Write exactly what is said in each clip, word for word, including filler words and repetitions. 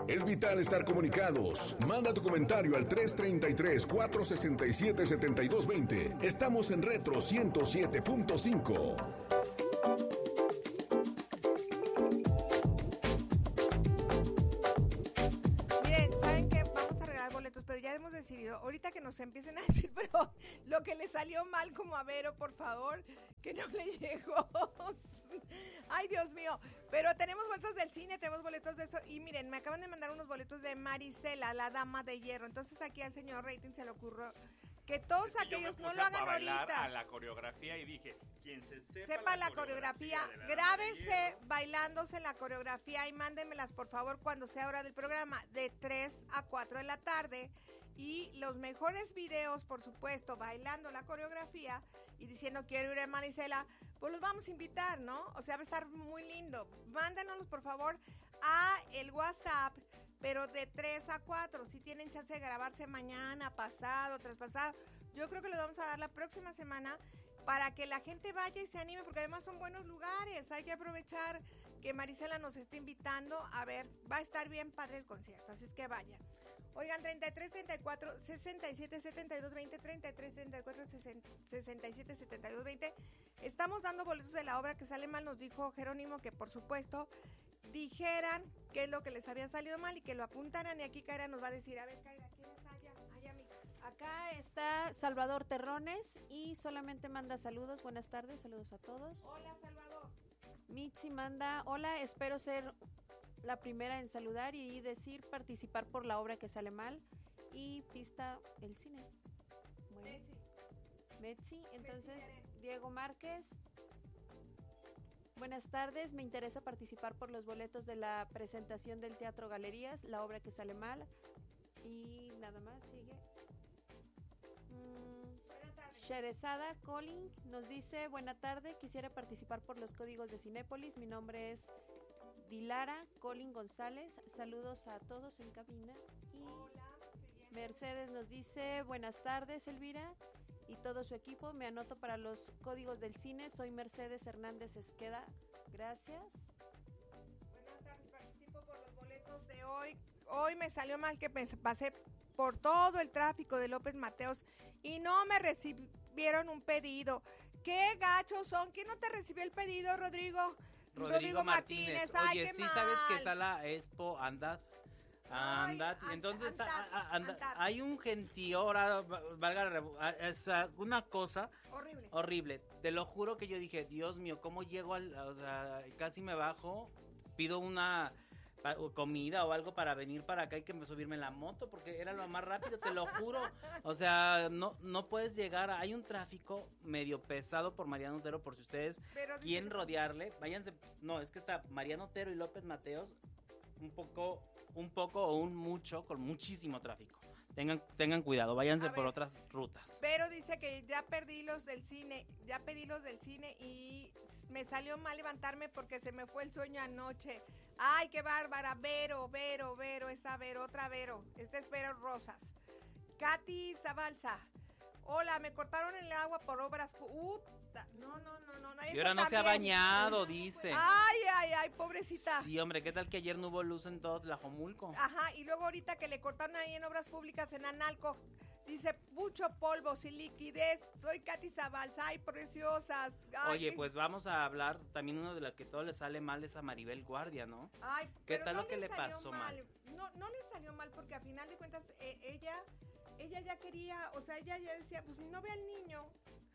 Es vital estar comunicados. Manda tu comentario al tres treinta y tres, cuatrocientos sesenta y siete, setenta y dos veinte. Estamos en Retro ciento siete punto cinco. Pero ya hemos decidido, ahorita que nos empiecen a decir, pero lo que le salió mal como a Vero, por favor, que no le llegó. Ay, Dios mío. Pero tenemos boletos del cine, tenemos boletos de eso. Y miren, me acaban de mandar unos boletos de Marisela, la dama de hierro. Entonces aquí al señor Rating se le ocurrió que todos es que aquellos no lo hagan ahorita. A la coreografía y dije, quien se sepa, sepa la, la coreografía, coreografía grábense bailándose la coreografía y mándenmelas por favor cuando sea hora del programa, de tres a cuatro de la tarde. Y los mejores videos, por supuesto, bailando la coreografía y diciendo quiero ir a Marisela, pues los vamos a invitar, ¿no? O sea, va a estar muy lindo. Mándenos por favor a el WhatsApp, pero de tres a cuatro, si tienen chance de grabarse mañana, pasado, traspasado, yo creo que les vamos a dar la próxima semana para que la gente vaya y se anime, porque además son buenos lugares, hay que aprovechar que Marisela nos está invitando, a ver, va a estar bien padre el concierto, así es que vayan. Oigan, treinta y tres, treinta y cuatro, sesenta y siete, setenta y dos, veinte, treinta y tres, treinta y cuatro, sesenta y siete, setenta y dos, veinte, estamos dando boletos de la obra que sale mal, nos dijo Jerónimo que por supuesto dijeran qué es lo que les había salido mal y que lo apuntaran, y aquí Kaira nos va a decir, a ver Kaira, ¿quién está allá? Allá, amiga. Acá está Salvador Terrones y solamente manda saludos, buenas tardes, saludos a todos. Hola Salvador. Mitzi manda, hola, espero ser la primera en saludar y decir participar por la obra que sale mal y pista el cine. Bueno. Metzi. Metzi, entonces Diego Márquez. Buenas tardes, me interesa participar por los boletos de la presentación del Teatro Galerías, la obra que sale mal. Y nada más, sigue. Mm, Sherezada Colin nos dice, buena tarde, quisiera participar por los códigos de Cinépolis, mi nombre es Dilara Colin González, saludos a todos en cabina. Y hola, Mercedes nos dice, buenas tardes Elvira y todo su equipo, me anoto para los códigos del cine, soy Mercedes Hernández Esqueda, gracias. Buenas tardes, participo por los boletos de hoy, hoy me salió mal que pasé por todo el tráfico de López Mateos y no me recibieron un pedido. ¡Qué gachos son! ¿Quién no te recibió el pedido, Rodrigo? Rodrigo, Rodrigo Martínez. Martínez. Ay, oye, qué sí mal. Sabes que está la Expo Andad. Andad, Ay, entonces andad, está, anda, andad. hay un gentío, ahora valga la, es una cosa horrible. horrible. Te lo juro que yo dije, Dios mío, ¿cómo llego al, o sea, casi me bajo, pido una comida o algo para venir para acá y que me subirme en la moto porque era lo más rápido, te lo juro. O sea, no no puedes llegar, hay un tráfico medio pesado por Mariano Otero, por si ustedes Pero quieren dice... rodearle, váyanse, no, es que está Mariano Otero y López Mateos un poco, un poco o un mucho, con muchísimo tráfico. Tengan, tengan cuidado, váyanse por otras rutas. Pero dice que ya perdí los del cine, ya pedí los del cine y me salió mal levantarme porque se me fue el sueño anoche. Ay, qué bárbara, Vero, Vero, Vero, esa Vero, otra Vero, esta es Vero Rosas. Katy Zabalza. Hola, me cortaron el agua por obras. Uh, no, no, no, no. Y ahora no se ha bañado, dice. Ay, ay, ay, pobrecita. Sí, hombre, ¿qué tal que ayer no hubo luz en todo Tlajomulco? Ajá, y luego ahorita que le cortaron ahí en obras públicas en Analco, dice mucho polvo, sin liquidez. Soy Katy Zabalza, ay, preciosas. Ay, Oye, qué... pues vamos a hablar también uno de los que todo le sale mal es a Maribel Guardia, ¿no? Ay, ¿qué pero tal no lo que le, le pasó mal? mal? No, no le salió mal porque a final de cuentas eh, ella, ella ya quería, o sea, ella ya decía, pues si no ve al niño,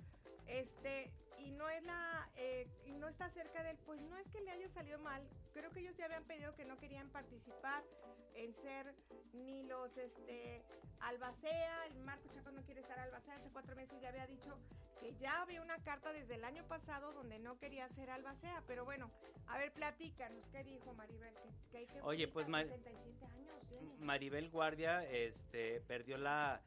este, y no es la, eh, y no está cerca de él, pues no es que le haya salido mal. Creo que ellos ya habían pedido que no querían participar en ser ni los, este, Albacea. El Marco Chaco no quiere estar Albacea. Hace cuatro meses ya había dicho que ya había una carta desde el año pasado donde no quería ser Albacea. Pero bueno, a ver, platícanos, ¿qué dijo Maribel? Que, que hay que Oye, pues Mar- sesenta y siete años, ¿sí? Maribel Guardia, este, perdió la...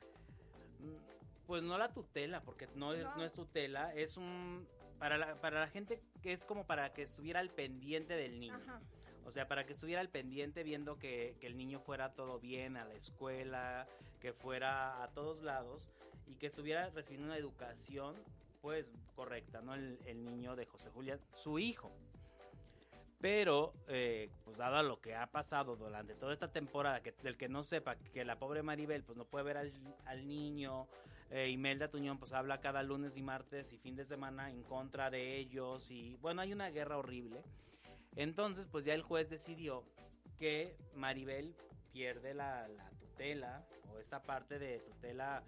Pues no la tutela, porque no, no. no es tutela, es un... Para la, para la gente que es como para que estuviera al pendiente del niño. Ajá. O sea, para que estuviera al pendiente viendo que, que el niño fuera todo bien a la escuela, que fuera a todos lados y que estuviera recibiendo una educación, pues, correcta, ¿no? El, el niño de José Julián, su hijo. Pero, eh, pues dado lo que ha pasado durante toda esta temporada, que, del que no sepa, que la pobre Maribel pues no puede ver al, al niño, eh, Imelda Tuñón pues habla cada lunes y martes y fin de semana en contra de ellos, y bueno, hay una guerra horrible. Entonces, pues ya el juez decidió que Maribel pierde la, la tutela, o esta parte de tutela...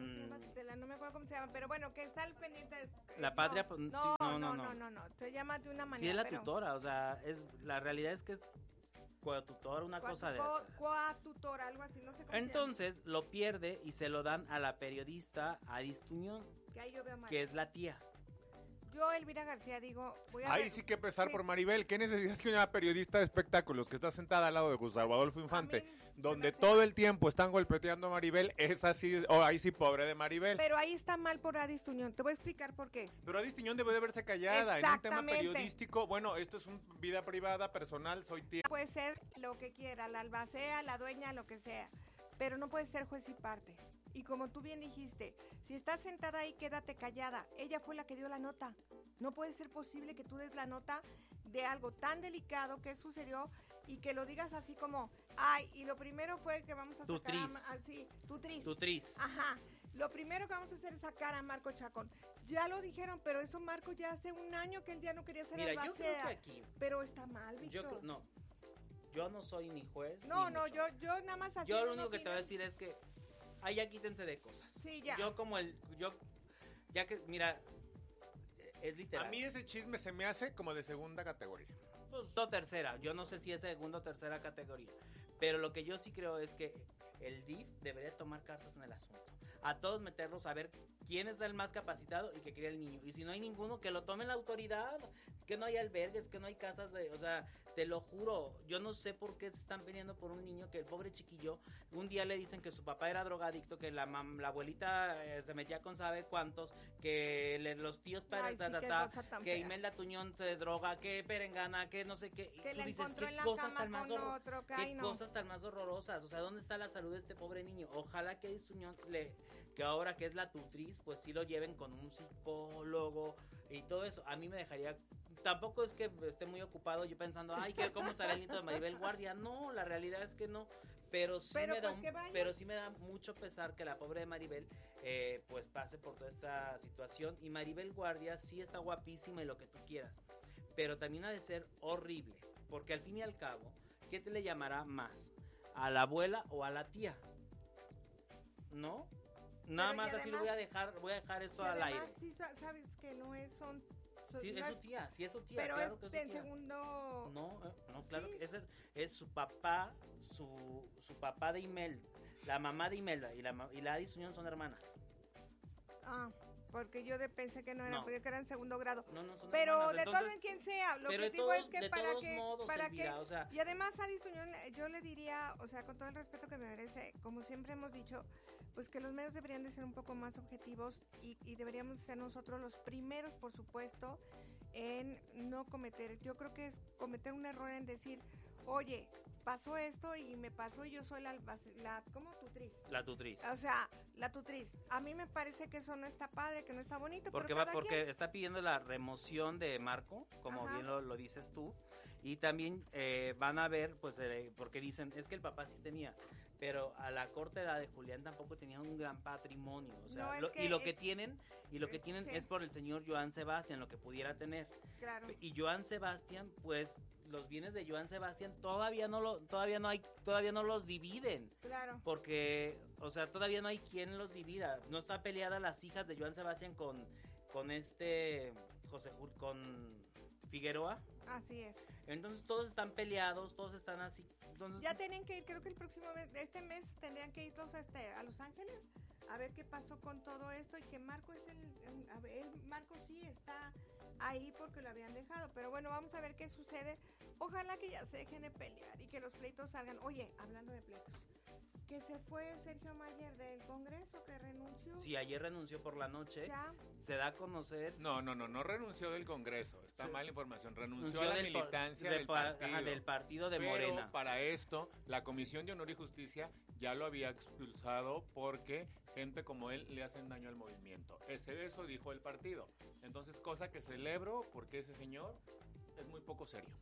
No me acuerdo cómo se llama, pero bueno, que está al pendiente de, la patria, no, pues, no, sí, no, no, no, no, no, se llama de una manera. Sí, es la pero... tutora, o sea, es la realidad es que es cotutora, una Coa, cosa de co, esas. Coatutora, algo así, no sé cómo Entonces, lo pierde y se lo dan a la periodista Adis Tuñón, que, ahí yo veo mal. que es la tía. Yo, Elvira García, digo... Voy a Ahí ver, sí que empezar sí. por Maribel. ¿Qué necesitas que una periodista de espectáculos que está sentada al lado de Gustavo Adolfo Infante, donde todo el tiempo están golpeteando a Maribel, es así, o oh, ahí sí, pobre de Maribel? Pero ahí está mal por Adis Tuñón. Te voy a explicar por qué. Pero Adis Tuñón debe de verse callada. En un tema periodístico, bueno, esto es una vida privada, personal, soy tía. Puede ser lo que quiera, la albacea, la dueña, lo que sea. Pero no puede ser juez y parte. Y como tú bien dijiste, si estás sentada ahí, quédate callada. Ella fue la que dio la nota. No puede ser posible que tú des la nota de algo tan delicado que sucedió y que lo digas así como, ay, y lo primero fue que vamos a tu sacar tris. a, a, sí, tu tris. Tu tris. Ajá. Lo primero que vamos a hacer es sacar a Marco Chacón. Ya lo dijeron, pero eso Marco ya hace un año que él ya no quería ser Mira, albacea. yo creo que aquí... Pero está mal, Víctor. Yo creo, no, yo no soy ni juez. No, ni no, mucho. yo, yo nada más así. Yo lo único que te voy a decir es que ahí ya quítense de cosas. Sí, ya. Yo como el, yo, ya que, mira, es literal. A mí ese chisme se me hace como de segunda categoría. Pues, o tercera, yo no sé si es segunda o tercera categoría. Pero lo que yo sí creo es que el D I F debería tomar cartas en el asunto. A todos meterlos a ver quién es el más capacitado y que cría el niño. Y si no hay ninguno, que lo tome la autoridad. Que no hay albergues, que no hay casas de... O sea, te lo juro, yo no sé por qué se están peleando por un niño que el pobre chiquillo, un día le dicen que su papá era drogadicto, que la, mam, la abuelita eh, se metía con sabe cuántos, que le, los tíos para Ay, ta, sí, ta, qué ta, cosa tan que fea. Imelda Tuñón se droga, que Perengana, que no sé qué. Y Que tú la dices, encontró qué en la cosas cama tan más con horror- otro, que qué ay, no. cosas tan más horrorosas. O sea, ¿dónde está la salud de este pobre niño? Ojalá que Adis Tuñón le, que ahora que es la tutriz, pues sí lo lleven con un psicólogo y todo eso. A mí me dejaría... Tampoco es que esté muy ocupado yo pensando, ay, que cómo estará el nieto de Maribel Guardia. No, la realidad es que no. Pero sí, Pero me, da pues un- que vaya. pero sí me da mucho pesar que la pobre de Maribel eh, pues pase por toda esta situación. Y Maribel Guardia sí está guapísima y lo que tú quieras. Pero también ha de ser horrible. Porque al fin y al cabo, ¿qué te le llamará más? ¿A la abuela o a la tía? ¿No? Nada Pero y más así lo además- voy a dejar, voy a dejar esto Y al además, aire. sí sa- sabes que no es, son... son- Sí, no es su tía, sí es su tía, Pero claro es que es en su tía. segundo... No, eh, no, claro, Sí. que es, el- es su papá, su, su papá de Imelda, la mamá de Imelda y la, ma- y la Adis Tuñón son hermanas. Ah, porque yo de, pensé que no eran, No. porque que eran segundo grado. No, no son Pero hermanas. de Entonces, todo en quien sea, lo pero que de digo todos- es que de para todos que... modos, para Elvira, que o sea- y además a Tuñón yo le diría, o sea, con todo el respeto que me merece, como siempre hemos dicho, pues que los medios deberían de ser un poco más objetivos y, y deberíamos ser nosotros los primeros, por supuesto, en no cometer, yo creo que es cometer un error en decir, oye, pasó esto y me pasó y yo soy la, albac- la ¿cómo? Tutriz. La tutriz. O sea, la tutriz. A mí me parece que eso no está padre, que no está bonito. Porque pero va, cada porque quien. está pidiendo la remoción de Marco, como Ajá. bien lo, lo dices tú, y también eh, van a ver, pues, eh, porque dicen, es que el papá sí tenía, pero a la corta edad de Julián tampoco tenía un gran patrimonio, o sea, No, es lo- que, y lo eh, que tienen, y lo que eh, tienen sí. es por el señor Joan Sebastián, lo que pudiera tener. Claro. Y Joan Sebastián, pues, los bienes de Joan Sebastián todavía no lo, todavía no hay, todavía no los dividen. Claro. Porque, o sea, todavía no hay quien los divida. No está peleada las hijas de Joan Sebastián con, con este José Jul, con Figueroa. Así es. Entonces todos están peleados, todos están así. Entonces, Ya tienen que ir, creo que el próximo mes, este mes tendrían que ir todos este, a Los Ángeles a ver qué pasó con todo esto y que Marco es el, el- a ver, él- Marco sí está ahí porque lo habían dejado, pero bueno, vamos a ver qué sucede. Ojalá que ya se dejen de pelear y que los pleitos salgan. Oye, hablando de pleitos, que se fue Sergio Mayer del Congreso, que renunció. sí, ayer renunció por la noche. Ya. Se da a conocer. No, no, no, no renunció del Congreso. Está Sí. mala información. Renunció, renunció a la del, pa- militancia de del, pa- partido. ajá, del partido de Pero Morena. para esto, la Comisión de Honor y Justicia ya lo había expulsado porque gente como él le hacen daño al movimiento. Ese eso dijo el partido. Entonces, cosa que celebro porque ese señor es muy poco serio.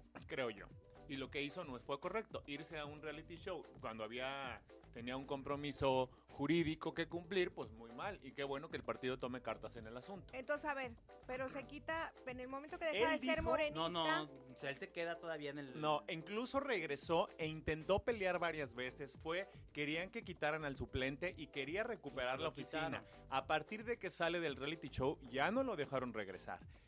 creo yo. Y lo que hizo no fue correcto, irse a un reality show cuando había tenía un compromiso jurídico que cumplir, pues muy mal. Y qué bueno que el partido tome cartas en el asunto. Entonces, a ver, pero se quita, en el momento que deja Él de ser dijo- morenista. No, no, o sea, él se queda todavía en el... No, incluso regresó e intentó pelear varias veces. Fue, querían que quitaran al suplente y quería recuperar Lo la oficina. quitaron. A partir de que sale del reality show, ya no lo dejaron regresar.